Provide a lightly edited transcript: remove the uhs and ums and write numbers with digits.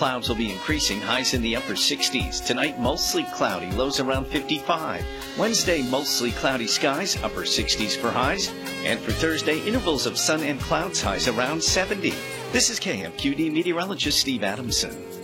clouds will be increasing, highs in the upper 60s. Tonight, mostly cloudy, lows around 55. Wednesday, mostly cloudy skies, upper 60s for highs. And for Thursday, intervals of sun and clouds, highs around 70. This is KFQD meteorologist Steve Adamson.